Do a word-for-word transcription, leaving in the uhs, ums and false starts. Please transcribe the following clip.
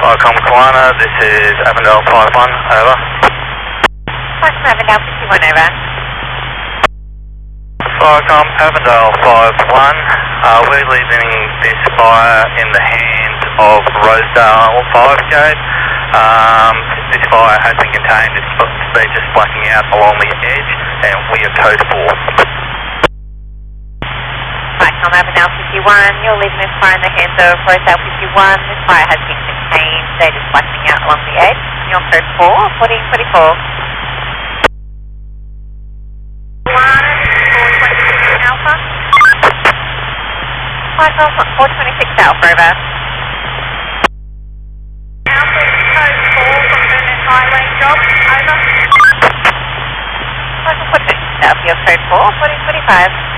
Welcome Kiwana, this is Avondale five one, over. Welcome Avondale fifty-one, over. Welcome Avondale five one, uh, we're leaving this fire in the hands of Rosedale Fire Escape. Um, this fire has been contained, it's been just blacking out along the edge, and we are code four. Welcome Avondale fifty-one, you're leaving this fire in the hands of Rosedale fifty-one. This fire has been contained, data is blacking out along the edge. You're on code four, fourteen twenty-four. Alpha. Welcome, four twenty-six Alpha, over. Alpha, code four from Burnett Highway, job, over. Welcome, four twenty-six Alpha, you're code four, fourteen twenty-five.